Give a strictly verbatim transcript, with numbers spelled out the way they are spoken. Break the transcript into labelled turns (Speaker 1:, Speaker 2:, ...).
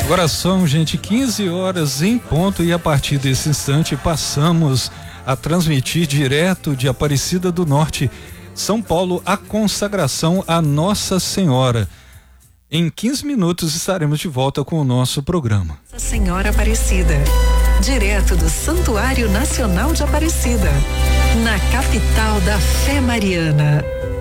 Speaker 1: Agora são, gente, quinze horas em ponto e a partir desse instante passamos a transmitir direto de Aparecida do Norte, São Paulo, a consagração a Nossa Senhora. Em quinze minutos estaremos de volta com o nosso programa.
Speaker 2: Nossa Senhora Aparecida, direto do Santuário Nacional de Aparecida, na capital da fé mariana.